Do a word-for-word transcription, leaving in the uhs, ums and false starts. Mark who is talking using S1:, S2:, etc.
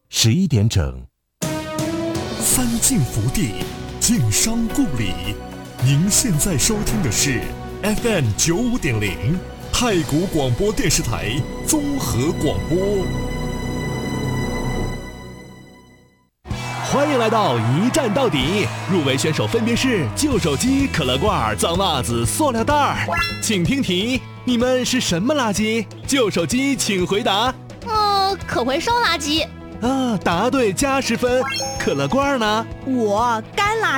S1: 十一点整。
S2: 三晋福地，晋商故里。您现在收听的是 F M 九五点零太谷广播电视台综合广播。
S3: 欢迎来到一站到底，入围选手分别是旧手机、可乐罐、脏袜子、塑料袋。请听题，你们是什么垃圾？旧手机请回答。
S4: 嗯，可回收垃圾。
S3: 啊，答对加十分。可乐罐呢？
S5: 我干垃